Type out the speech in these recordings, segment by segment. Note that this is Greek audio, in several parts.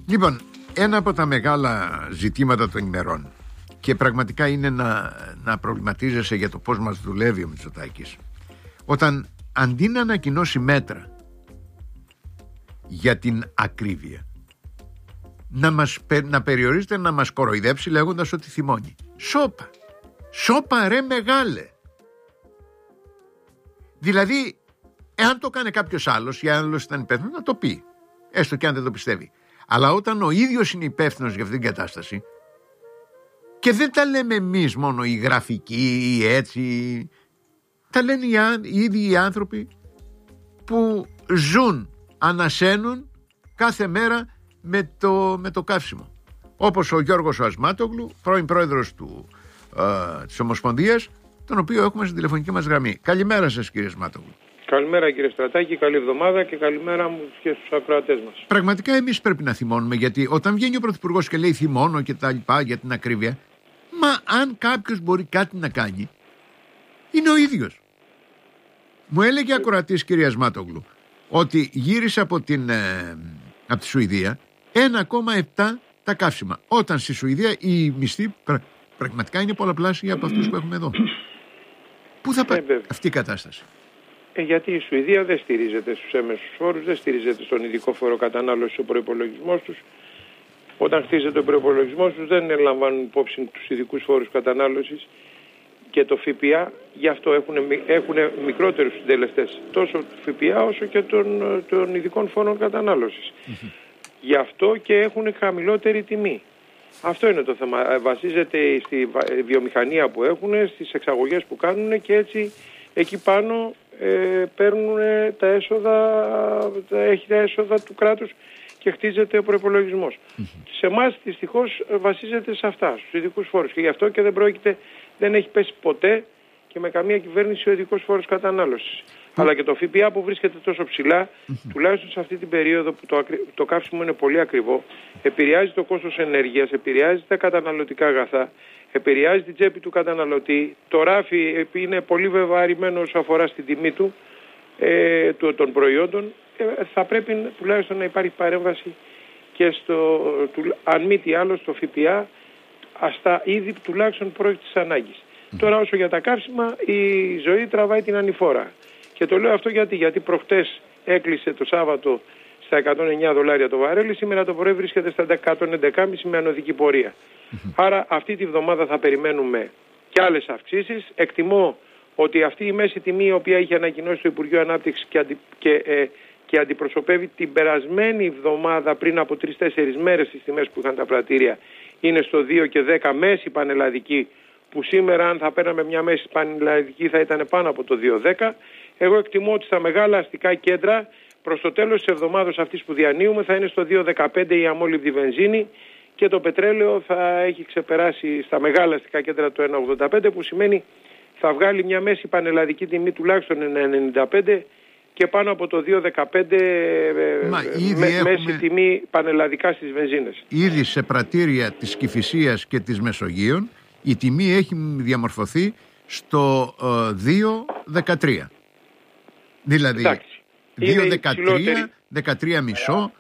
Λοιπόν, ένα από τα μεγάλα ζητήματα των ημερών, και πραγματικά είναι να προβληματίζεσαι για το πώς μας δουλεύει ο Μητσοτάκης, όταν αντί να ανακοινώσει μέτρα για την ακρίβεια, να περιορίζεται να μας κοροϊδέψει λέγοντας ότι θυμώνει. Σόπα ρε μεγάλε. Δηλαδή, εάν το κάνει κάποιος άλλος, ή άλλος ήταν υπεύθυνος, να το πει, έστω και αν δεν το πιστεύει. Αλλά όταν ο ίδιος είναι υπεύθυνος για αυτήν την κατάσταση, και δεν τα λέμε εμείς μόνο οι γραφικοί ή έτσι, τα λένε οι ίδιοι οι άνθρωποι που ζουν, ανασένουν κάθε μέρα με το καύσιμο. Όπως ο Γιώργος ο Ασμάτογλου, πρώην πρόεδρος της Ομοσπονδίας, τον οποίο έχουμε στην τηλεφωνική μας γραμμή. Καλημέρα σας, κύριε Ασμάτογλου. Καλημέρα, κύριε Στρατάκη, καλή εβδομάδα και καλημέρα μου και στους ακροατές μας. Πραγματικά εμείς πρέπει να θυμώνουμε, γιατί όταν βγαίνει ο Πρωθυπουργός και λέει θυμώνω και τα λοιπά για την ακρίβεια, μα αν κάποιος μπορεί κάτι να κάνει, είναι ο ίδιος. Μου έλεγε ακροατής, κύριε Ασμάτογλου, ότι γύρισε από τη Σουηδία 1,7 τα καύσιμα. Όταν στη Σουηδία οι μισθοί πραγματικά είναι πολλαπλάσιοι από αυτούς που έχουμε εδώ. Πού θα πάει αυτή η κατάσταση? Γιατί η Σουηδία δεν στηρίζεται στους έμεσους φόρους, δεν στηρίζεται στον ειδικό φόρο κατανάλωσης ο προϋπολογισμός τους. Όταν χτίζεται ο προϋπολογισμός τους δεν λαμβάνουν υπόψη τους ειδικούς φόρους κατανάλωσης και το ΦΠΑ, γι' αυτό έχουν μικρότερους συντελεστές, τόσο του ΦΠΑ όσο και των ειδικών φόρων κατανάλωσης. Γι' αυτό και έχουν χαμηλότερη τιμή. Αυτό είναι το θέμα. Βασίζεται στη βιομηχανία που έχουν, στις εξαγωγές που κάνουν και έτσι εκεί πάνω παίρνουν τα έσοδα του κράτους και χτίζεται ο προϋπολογισμός. Σε εμάς δυστυχώς βασίζεται σε αυτά, στους ειδικούς φόρους, και γι' αυτό και δεν έχει πέσει ποτέ και με καμία κυβέρνηση ο ειδικός φόρος κατανάλωσης. Αλλά και το ΦΠΑ που βρίσκεται τόσο ψηλά, τουλάχιστον σε αυτή την περίοδο που το καύσιμο είναι πολύ ακριβό, επηρεάζει το κόστος ενέργειας, επηρεάζει τα καταναλωτικά αγαθά, επηρεάζει την τσέπη του καταναλωτή. Το ράφι είναι πολύ βεβαρημένο όσο αφορά στην τιμή των προϊόντων. Θα πρέπει τουλάχιστον να υπάρχει παρέμβαση και αν μη τι άλλο στο ΦΠΑ, στα είδη τουλάχιστον πρώτης ανάγκης. Τώρα όσο για τα καύσιμα, η ζωή τραβάει την ανηφόρα. Και το λέω αυτό γιατί προχτές έκλεισε το Σάββατο στα $109 το βαρέλι, σήμερα το πρωί βρίσκεται στα 111,5 με ανωδική πορεία. Άρα αυτή τη βδομάδα θα περιμένουμε και άλλες αυξήσεις. Εκτιμώ ότι αυτή η μέση τιμή, η οποία είχε ανακοινώσει το Υπουργείο Ανάπτυξης και αντιπροσωπεύει την περασμένη εβδομάδα πριν από 3-4 μέρες τις τιμές που είχαν τα πρατήρια, είναι στο 2 και 10 μέση πανελλαδική, που σήμερα αν θα παίρναμε μια μέση πανελλαδική θα ήταν πάνω από το 2,10. Εγώ εκτιμώ ότι στα μεγάλα αστικά κέντρα προς το τέλος της εβδομάδας αυτής που διανύουμε θα είναι στο 2,15 η αμόλυβδη βενζίνη και το πετρέλαιο θα έχει ξεπεράσει στα μεγάλα αστικά κέντρα το 1,85, που σημαίνει θα βγάλει μια μέση πανελλαδική τιμή τουλάχιστον 1,95 και πάνω από το 2,15 μέση τιμή πανελλαδικά στις βενζίνες. Ήδη σε πρατήρια της Κηφισίας και της Μεσογείων η τιμή έχει διαμορφωθεί στο 2,13. Δηλαδή 2,13, 13,5.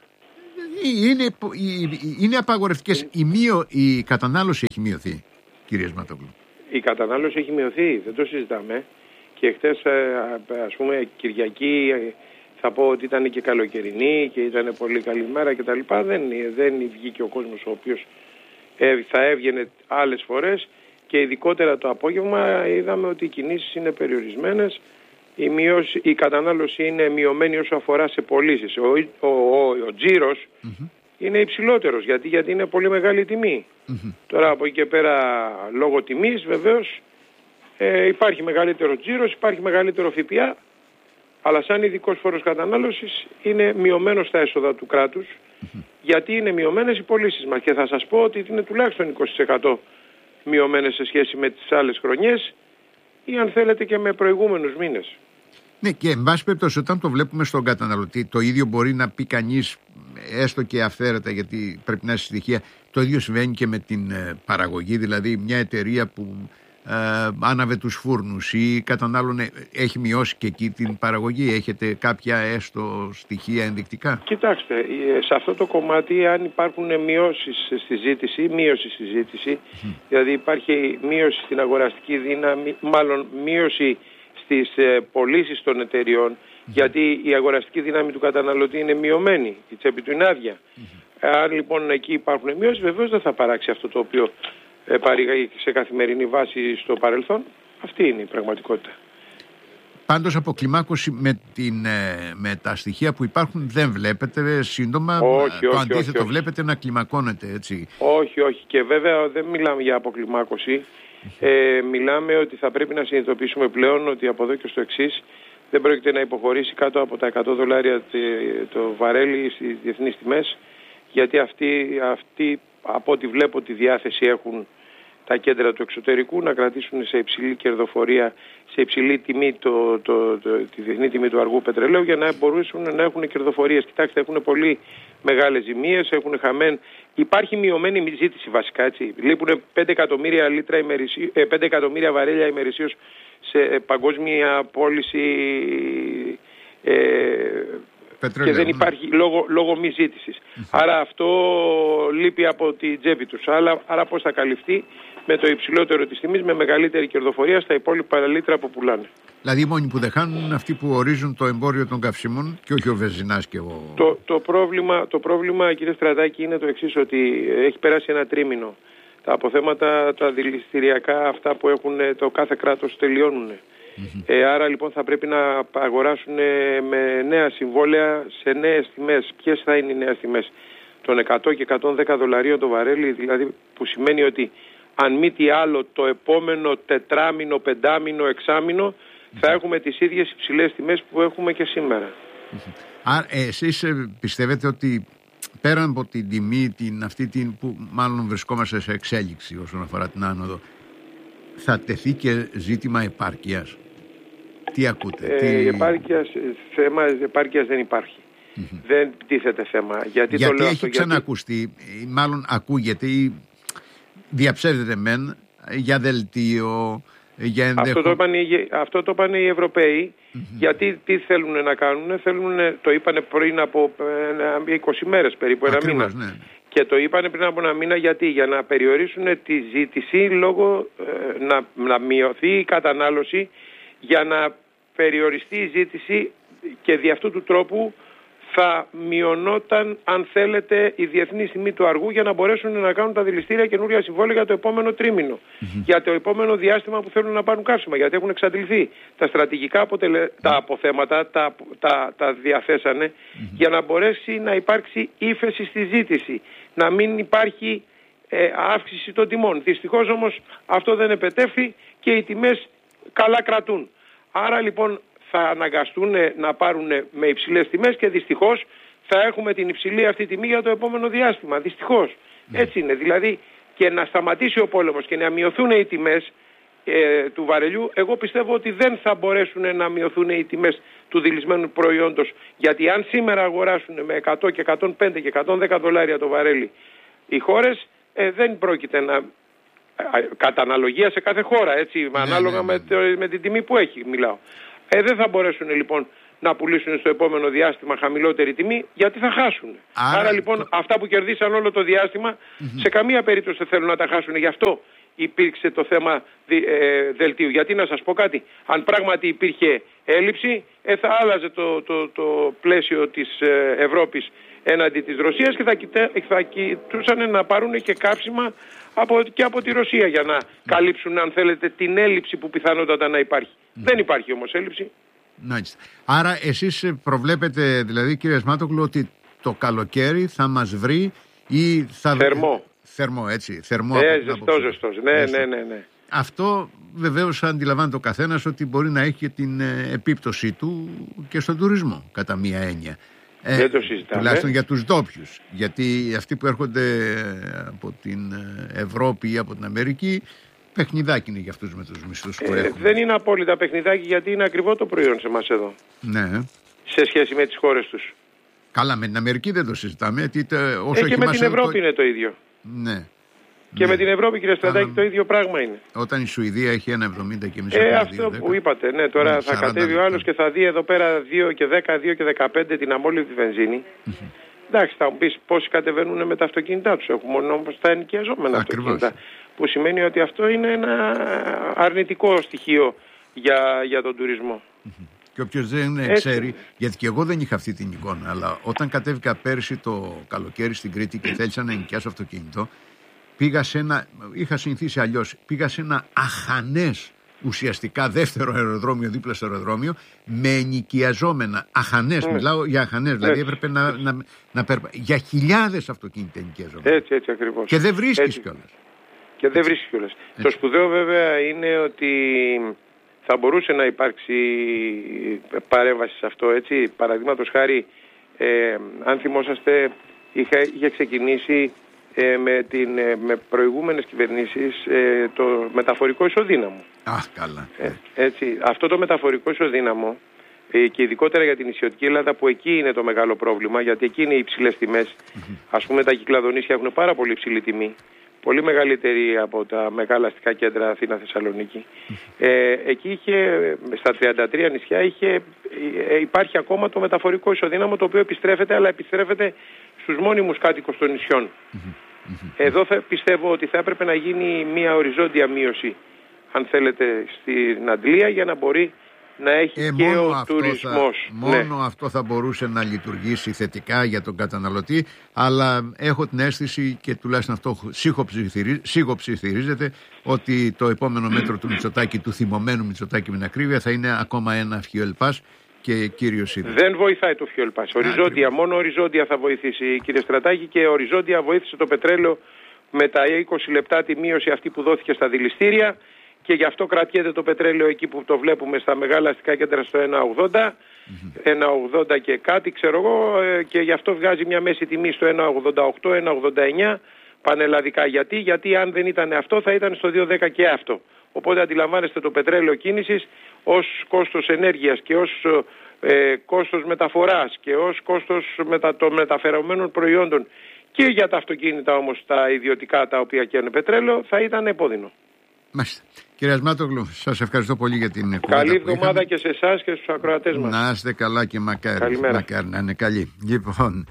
Είναι απαγορευτικές. Η κατανάλωση έχει μειωθεί, κύριε Ασμάτογλου. Η κατανάλωση έχει μειωθεί, δεν το συζητάμε. Και χτες, ας πούμε, Κυριακή, θα πω ότι ήταν και καλοκαιρινή και ήταν πολύ καλή μέρα κτλ. Δεν βγήκε ο κόσμος ο οποίος θα έβγαινε άλλες φορές, και ειδικότερα το απόγευμα είδαμε ότι οι κινήσεις είναι περιορισμένες. Η κατανάλωση είναι μειωμένη όσο αφορά σε πωλήσεις. Ο τζίρος είναι υψηλότερος γιατί είναι πολύ μεγάλη τιμή. Τώρα από εκεί και πέρα, λόγω τιμής βεβαίως υπάρχει μεγαλύτερο τζίρος, υπάρχει μεγαλύτερο ΦΠΑ, αλλά σαν ειδικός φόρος κατανάλωσης είναι μειωμένο στα έσοδα του κράτους, γιατί είναι μειωμένες οι πωλήσεις μας. Και θα σας πω ότι είναι τουλάχιστον 20% μειωμένες σε σχέση με τις άλλες χρονιές, ή αν θέλετε και με προηγούμενους μήνες. Ναι, και εν πάση περιπτώσει, όταν το βλέπουμε στον καταναλωτή, το ίδιο μπορεί να πει κανείς, έστω και αυθαίρετα, γιατί πρέπει να έχει στοιχεία. Το ίδιο συμβαίνει και με την παραγωγή, δηλαδή μια εταιρεία που άναβε τους φούρνους ή κατανάλωνε, έχει μειώσει και εκεί την παραγωγή? Έχετε κάποια έστω στοιχεία ενδεικτικά? Κοιτάξτε, σε αυτό το κομμάτι αν υπάρχουν μειώσεις στη ζήτηση, δηλαδή υπάρχει μείωση στην αγοραστική δύναμη, μάλλον μείωση στις πωλήσεις των εταιριών, γιατί η αγοραστική δύναμη του καταναλωτή είναι μειωμένη, η τσέπη του είναι άδεια. Αν λοιπόν εκεί υπάρχουν μειώσεις, βεβαίως δεν θα παράξει αυτό το οποίο παρήγαγε σε καθημερινή βάση στο παρελθόν. Αυτή είναι η πραγματικότητα. Πάντως αποκλιμάκωση με τα στοιχεία που υπάρχουν δεν βλέπετε σύντομα? Το αντίθετο βλέπετε να κλιμακώνεται, έτσι? Όχι. Και βέβαια δεν μιλάμε για αποκλιμάκωση. Μιλάμε ότι θα πρέπει να συνειδητοποιήσουμε πλέον ότι από εδώ και στο εξής δεν πρόκειται να υποχωρήσει κάτω από τα $100 το βαρέλι στις διεθνείς τιμές, γιατί αυτοί από ό,τι βλέπω τη διάθεση έχουν τα κέντρα του εξωτερικού να κρατήσουν σε υψηλή κερδοφορία, σε υψηλή τιμή τη διεθνή τιμή του αργού πετρελαίου, για να μπορούσαν να έχουν κερδοφορίες. Κοιτάξτε, έχουν πολύ μεγάλες ζημίες, έχουν χαμένη. Υπάρχει μειωμένη ζήτηση βασικά, έτσι. Λείπουν 5 εκατομμύρια βαρέλια ημερησίως σε παγκόσμια πώληση και δεν υπάρχει λόγω μη ζήτησης. Άρα αυτό λείπει από την τσέπη τους. Άρα πώς θα καλυφθεί? Με το υψηλότερο της τιμής, με μεγαλύτερη κερδοφορία στα υπόλοιπα λίτρα που πουλάνε. Δηλαδή οι μόνοι που δεν χάνουν είναι αυτοί που ορίζουν το εμπόριο των καυσίμων και όχι ο Βεζινάς και εγώ. Το πρόβλημα, κύριε Στρατάκη, είναι το εξής, ότι έχει περάσει ένα τρίμηνο. Τα αποθέματα, τα δηληστηριακά, αυτά που έχουν το κάθε κράτος τελειώνουν. Άρα λοιπόν θα πρέπει να αγοράσουν με νέα συμβόλαια σε νέες τιμές. Ποιες θα είναι οι νέες τιμές? Των 100 και $110 το βαρέλι, δηλαδή, που σημαίνει ότι αν μη τι άλλο το επόμενο τετράμινο, πεντάμινο, εξάμινο θα έχουμε τις ίδιες υψηλές τιμές που έχουμε και σήμερα. Άρα εσείς πιστεύετε ότι πέραν από την τιμή που μάλλον βρισκόμαστε σε εξέλιξη όσον αφορά την άνοδο, θα τεθεί και ζήτημα επάρκειας? Τι ακούτε? Θέμα επάρκειας δεν υπάρχει. Δεν τίθεται θέμα. Γιατί το λέω έχει αυτό? Ξανακουστεί, μάλλον ακούγεται ή διαψεύδεται μεν για δελτίο, για αυτό το είπαν οι Ευρωπαίοι. Γιατί τι θέλουν να κάνουν? Το είπαν πριν από 20 μέρες περίπου, ένα μήνα. Ναι. Και το είπαν πριν από ένα μήνα γιατί? Για να περιορίσουν τη ζήτηση, να μειωθεί η κατανάλωση, για να περιοριστεί η ζήτηση, και δι' αυτού του τρόπου θα μειωνόταν, αν θέλετε, η διεθνή τιμή του αργού, για να μπορέσουν να κάνουν τα δηληστήρια καινούργια συμβόλαια για το επόμενο τρίμηνο. Για το επόμενο διάστημα που θέλουν να πάρουν καύσιμα, γιατί έχουν εξαντληθεί. Τα στρατηγικά τα αποθέματα τα διαθέσανε για να μπορέσει να υπάρξει ύφεση στη ζήτηση, να μην υπάρχει αύξηση των τιμών. Δυστυχώς όμως αυτό δεν επετεύχθη και οι τιμές καλά κρατούν. Άρα λοιπόν θα αναγκαστούν να πάρουν με υψηλές τιμές και δυστυχώς θα έχουμε την υψηλή αυτή τιμή για το επόμενο διάστημα. Δυστυχώς. Έτσι είναι. Δηλαδή, και να σταματήσει ο πόλεμος και να μειωθούν οι τιμές του βαρελιού, εγώ πιστεύω ότι δεν θα μπορέσουν να μειωθούν οι τιμές του δηλισμένου προϊόντος. Γιατί αν σήμερα αγοράσουν με 100 και 105 και $110 το βαρέλι οι χώρες, δεν πρόκειται να... Κατά αναλογία σε κάθε χώρα, έτσι, ανάλογα με την τιμή που έχει, μιλάω. Δεν θα μπορέσουν λοιπόν να πουλήσουν στο επόμενο διάστημα χαμηλότερη τιμή, γιατί θα χάσουν. Άρα λοιπόν αυτά που κερδίσαν όλο το διάστημα σε καμία περίπτωση δεν θέλουν να τα χάσουν. Γι' αυτό υπήρξε το θέμα δελτίου. Γιατί να σας πω κάτι, αν πράγματι υπήρχε έλλειψη, θα άλλαζε το πλαίσιο της Ευρώπης έναντι της Ρωσίας και θα κοιτούσαν να πάρουν και κάψιμα και από τη Ρωσία για να καλύψουν, αν θέλετε, την έλλειψη που πιθανότατα να υπάρχει. Δεν υπάρχει όμως έλλειψη. Άρα εσείς προβλέπετε, δηλαδή, κύριε Ασμάτογλου, ότι το καλοκαίρι θα μας βρει ή θα... Θερμό, έτσι. Ζεστός. Ναι. Αυτό βεβαίως αντιλαμβάνεται ο καθένας ότι μπορεί να έχει την επίπτωσή του και στον τουρισμό, κατά μία έννοια. Δεν το συζητάμε. Τουλάχιστον για τους ντόπιους. Γιατί αυτοί που έρχονται από την Ευρώπη ή από την Αμερική, παιχνιδάκι είναι για αυτούς με τους μισθούς που έχουν. Δεν είναι απόλυτα παιχνιδάκι, γιατί είναι ακριβό το προϊόν σε εμάς εδώ. Ναι. Σε σχέση με τις χώρες τους. Καλά, με την Αμερική δεν το συζητάμε. Και με την Ευρώπη είναι το ίδιο. Ναι. Και με την Ευρώπη, κύριε Στρατάκη, το ίδιο πράγμα είναι. Όταν η Σουηδία έχει 1,70 και εμείς αυτό που είπατε, ναι, τώρα θα κατέβει ο άλλος και θα δει εδώ πέρα 2 και 10, 2 και 15 την αμόλυβδη βενζίνη. Εντάξει, θα μου πεις πόσοι κατεβαίνουν με τα αυτοκίνητά τους. Έχουμε όμως τα ενοικιαζόμενα αυτοκίνητα. Που σημαίνει ότι αυτό είναι ένα αρνητικό στοιχείο για τον τουρισμό. Και όποιος δεν ξέρει, γιατί και εγώ δεν είχα αυτή την εικόνα, αλλά όταν κατέβηκα πέρσι το καλοκαίρι στην Κρήτη και θέλησα να ενοικιάσω αυτοκίνητο, πήγα σε είχα συνηθίσει αλλιώς, πήγα σε ένα αχανές ουσιαστικά δεύτερο αεροδρόμιο δίπλα στο αεροδρόμιο με ενοικιαζόμενα. Αχανές, μιλάω για αχανές, δηλαδή έπρεπε να για χιλιάδες αυτοκίνητα ενοικιαζόμενα. Έτσι ακριβώς. Και δεν βρίσκεις κιόλας. Το σπουδαίο βέβαια είναι ότι θα μπορούσε να υπάρξει παρέμβαση σε αυτό, έτσι. Παραδείγματος χάρη, αν θυμόσαστε, είχε ξεκινήσει με προηγούμενες κυβερνήσεις το μεταφορικό ισοδύναμο. Καλά. Έτσι, αυτό το μεταφορικό ισοδύναμο και ειδικότερα για την νησιωτική Ελλάδα, που εκεί είναι το μεγάλο πρόβλημα, γιατί εκεί είναι οι υψηλές τιμές. Ας πούμε, τα Κυκλαδονήσια έχουν πάρα πολύ υψηλή τιμή, πολύ μεγαλύτερη από τα μεγάλα αστικά κέντρα Αθήνα, Θεσσαλονίκη. Εκεί στα 33 νησιά υπάρχει ακόμα το μεταφορικό ισοδύναμο, το οποίο επιστρέφεται, αλλά επιστρέφεται στους μόνιμους κάτοικους των νησιών. Εδώ πιστεύω ότι θα έπρεπε να γίνει μια οριζόντια μείωση, αν θέλετε, στην Αντλία, για να μπορεί να έχει και ο τουρισμός. Μόνο αυτό θα μπορούσε να λειτουργήσει θετικά για τον καταναλωτή, αλλά έχω την αίσθηση, και τουλάχιστον αυτό σίγοψιθυρίζεται, ότι το επόμενο μέτρο του Μητσοτάκη, του θυμωμένου Μητσοτάκη με την ακρίβεια, θα είναι ακόμα ένα fuel pass. Και κύριος δεν βοηθάει το fuel pass. Οριζόντια, μόνο οριζόντια θα βοηθήσει, κύριε Στρατάκη, και οριζόντια βοήθησε το πετρέλαιο με τα 20 λεπτά τη μείωση αυτή που δόθηκε στα δηληστήρια, και γι' αυτό κρατιέται το πετρέλαιο εκεί που το βλέπουμε στα μεγάλα αστικά κέντρα στο 1,80, 1,80 και κάτι, ξέρω εγώ, και γι' αυτό βγάζει μια μέση τιμή στο 1,88, 1,89 πανελλαδικά. Γιατί αν δεν ήταν αυτό θα ήταν στο 2,10 και αυτό. Οπότε αντιλαμβάνεστε το πετρέλαιο κίνησης ως κόστος ενέργειας και ως κόστος μεταφοράς και ως κόστος των μεταφερόμενων προϊόντων, και για τα αυτοκίνητα όμως τα ιδιωτικά τα οποία καίνε πετρέλαιο, θα ήταν επώδυνο. Μάλιστα. Κύριε Ασμάτογλου, σας ευχαριστώ πολύ για την κουβέντα. Καλή εβδομάδα και σε εσάς και στους ακροατές μας. Να είστε καλά και μακάρι να είναι καλή. Λοιπόν,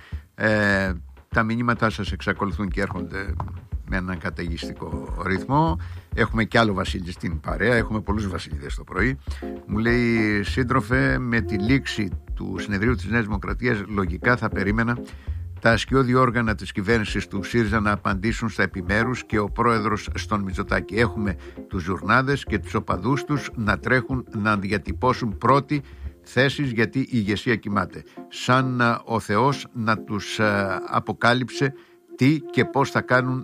τα μηνύματά σας εξακολουθούν και έρχονται με έναν καταιγιστικό ρυθμό. Έχουμε κι άλλο Βασίλη στην παρέα. Έχουμε πολλούς Βασιλειδές το πρωί. Μου λέει: σύντροφε, με τη λήξη του συνεδρίου της Νέας Δημοκρατίας, λογικά θα περίμενα τα ασκιώδη όργανα της κυβέρνησης του ΣΥΡΙΖΑ να απαντήσουν στα επιμέρους και ο πρόεδρος στον Μητσοτάκη. Έχουμε τους ζουρνάδες και τους οπαδούς τους να τρέχουν να διατυπώσουν πρώτοι θέσεις, γιατί η ηγεσία κοιμάται. Σαν ο Θεός να τους αποκάλυψε τι και πώς θα κάνουν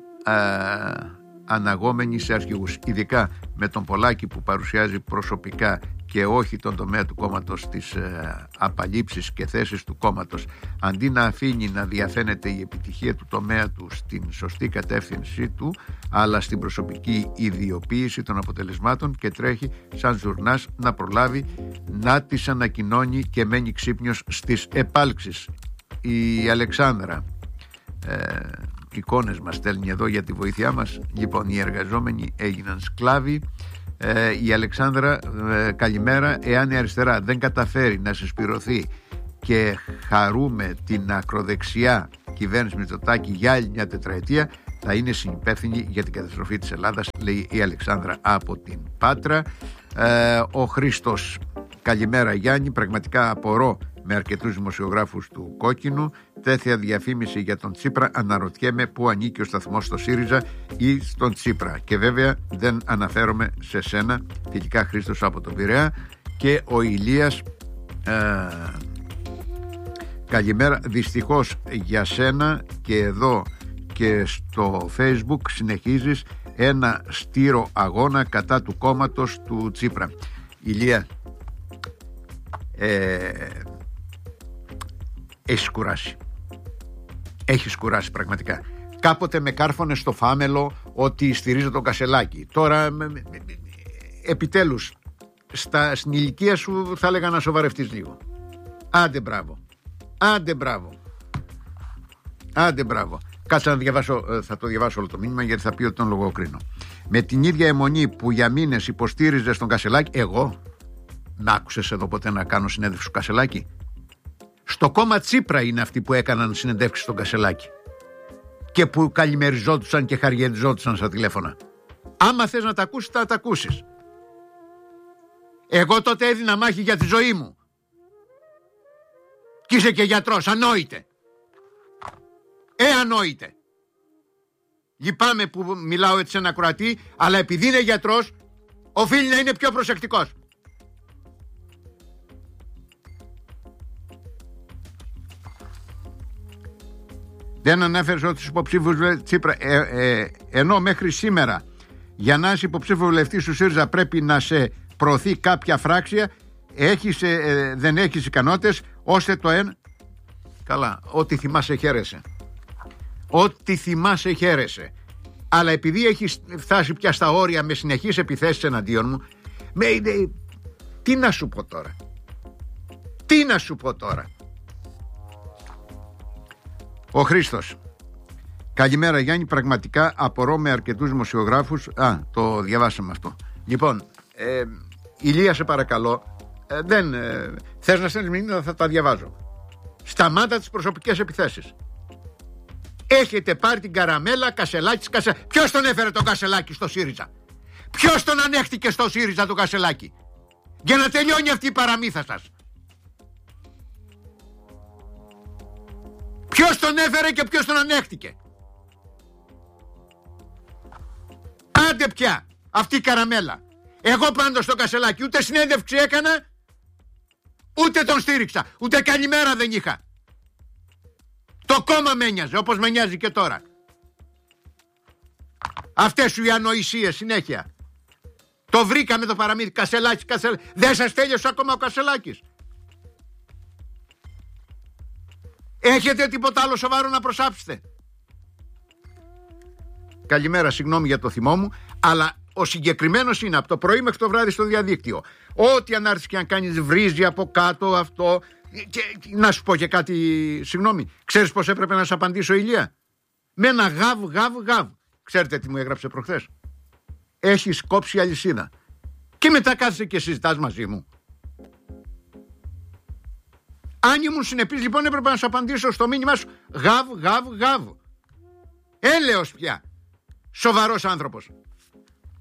αναγόμενοι σε αρχηγούς. Ειδικά με τον Πολάκη που παρουσιάζει προσωπικά και όχι τον τομέα του κόμματος, τις απαλήψεις και θέσεις του κόμματος, αντί να αφήνει να διαφαίνεται η επιτυχία του τομέα του στην σωστή κατεύθυνση του, αλλά στην προσωπική ιδιοποίηση των αποτελεσμάτων, και τρέχει σαν ζουρνάς να προλάβει να τις ανακοινώνει και μένει ξύπνιος στις επάλξεις. Η Αλεξάνδρα εικόνες μας στέλνει εδώ για τη βοήθειά μας. Λοιπόν, οι εργαζόμενοι έγιναν σκλάβοι. Η Αλεξάνδρα, καλημέρα. Εάν η αριστερά δεν καταφέρει να συσπηρωθεί και χαρούμε την ακροδεξιά κυβέρνηση Μητσοτάκη για άλλη μια τετραετία, θα είναι συνυπεύθυνη για την καταστροφή της Ελλάδας, λέει η Αλεξάνδρα από την Πάτρα. Ο Χρήστος, καλημέρα Γιάννη, πραγματικά απορώ με αρκετούς δημοσιογράφους του Κόκκινου τέτοια διαφήμιση για τον Τσίπρα. Αναρωτιέμαι πού ανήκει ο σταθμός στο ΣΥΡΙΖΑ ή στον Τσίπρα. Και βέβαια δεν αναφέρομαι σε σένα. Φιλικά, Χρήστος από τον Πειραιά. Και ο Ηλίας, καλημέρα. Δυστυχώς για σένα και εδώ και στο Facebook συνεχίζεις ένα στήρο αγώνα κατά του κόμματος του Τσίπρα. Ηλία, έχεις κουράσει. Έχεις κουράσει πραγματικά. Κάποτε με κάρφωνες στο φάμελο ότι στηρίζω τον Κασελάκη. Τώρα επιτέλους στην ηλικία σου θα έλεγα να σοβαρευτείς λίγο. Άντε μπράβο. Άντε μπράβο. Άντε μπράβο. Κάτσε να διαβάσω, θα το διαβάσω όλο το μήνυμα γιατί θα πει ότι τον λογοκρίνω. Με την ίδια αιμονή που για μήνες υποστήριζε στον Κασελάκη, εγώ, να άκουσες εδώ ποτέ να κάνω συνέντευξη στο Κασελάκη? Στο κόμμα Τσίπρα είναι αυτοί που έκαναν συνεντεύξεις στον Κασελάκη και που καλημεριζόντουσαν και χαριεριζόντουσαν στα τηλέφωνα. Άμα θες να τα ακούσεις, θα τα ακούσεις. Εγώ τότε έδινα μάχη για τη ζωή μου. Κι είσαι και γιατρός, ανόητε. Ανόητε. Λυπάμαι που μιλάω έτσι σε ένα ακροατή, αλλά επειδή είναι γιατρός, οφείλει να είναι πιο προσεκτικός. Δεν ανέφερες ότι στους υποψήφιους Τσίπρα, ενώ μέχρι σήμερα για να είσαι υποψήφιο βουλευτής του ΣΥΡΙΖΑ πρέπει να σε προωθεί κάποια φράξια, δεν έχεις ικανότητες ώστε το ένα. Καλά, ό,τι θυμάσαι χαίρεσαι. Ό,τι θυμάσαι χαίρεσαι. Αλλά επειδή έχεις φτάσει πια στα όρια με συνεχείς επιθέσεις εναντίον μου, τι να σου πω τώρα? Τι να σου πω τώρα? Ο Χρήστος. Καλημέρα Γιάννη, πραγματικά απορώ με αρκετούς δημοσιογράφους. Το διαβάσαμε αυτό. Λοιπόν, Ηλία σε παρακαλώ, θες να στέλνεις μηνύματα, θα τα διαβάζω. Σταμάτα τις προσωπικές επιθέσεις. Έχετε πάρει την καραμέλα Κασελάκης. Ποιος τον έφερε τον Κασελάκη στο ΣΥΡΙΖΑ? Ποιος τον ανέχτηκε στο ΣΥΡΙΖΑ τον Κασελάκη? Για να τελειώνει αυτή η παραμύθα σας. Ποιος τον έφερε και ποιος τον ανέχτηκε? Άντε πια αυτή η καραμέλα. Εγώ πάντως στον Κασελάκη ούτε συνέντευξη έκανα, ούτε τον στήριξα, ούτε καλημέρα δεν είχα. Το κόμμα με νοιάζε, όπως με νοιάζει και τώρα. Αυτές σου οι ανοησίες συνέχεια. Το βρήκαμε το παραμύθι. Κασελάκης. Δεν σας τέλειωσε ακόμα ο Κασελάκης? Έχετε τίποτα άλλο σοβαρό να προσάψετε? Καλημέρα, συγγνώμη για το θυμό μου, αλλά ο συγκεκριμένος είναι από το πρωί μέχρι το βράδυ στο διαδίκτυο. Ό,τι αν έρθεις και αν κάνεις βρίζει από κάτω αυτό. Και να σου πω και κάτι, συγγνώμη, ξέρεις πως έπρεπε να σου απαντήσω, Ηλία? Με ένα γαβ. Ξέρετε τι μου έγραψε προχθές? Έχεις κόψει αλυσίδα. Και μετά κάθεσαι και συζητάς μαζί μου. Αν ήμουν συνεπής λοιπόν έπρεπε να σου απαντήσω στο μήνυμά σου γαβ. Έλεος πια. Σοβαρός άνθρωπος.